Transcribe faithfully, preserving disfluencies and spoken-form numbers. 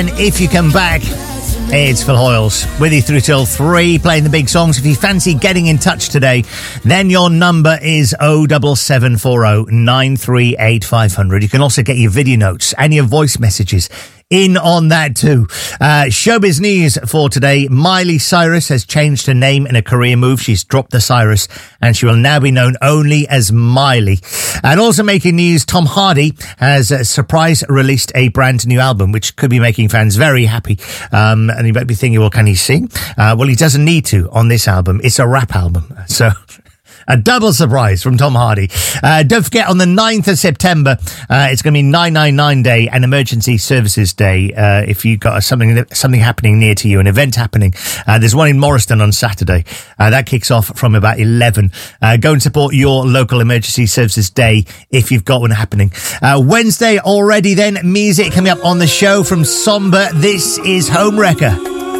And if you come back, it's Phil Hoyles with you through till three, playing the big songs. If you fancy getting in touch today, then your number is oh seven seven four oh nine three eight five hundred. You can also get your video notes and your voice messages in on that too. Uh, showbiz news for today. Miley Cyrus has changed her name in a career move. She's dropped the Cyrus and she will now be known only as Miley. And also making news, Tom Hardy has uh, surprise released a brand new album, which could be making fans very happy. Um, and you might be thinking, well, can he sing? Uh, well, he doesn't need to on this album. It's a rap album. So... a double surprise from Tom Hardy. Uh, don't forget, on the ninth of September, uh, it's going to be nine nine nine Day and Emergency Services Day. Uh, if you've got something something happening near to you, an event happening. Uh, there's one in Morriston on Saturday. Uh, that kicks off from about eleven. Uh, go and support your local Emergency Services Day if you've got one happening. Uh, Wednesday already then, music coming up on the show from Somber. This is Home Wrecker.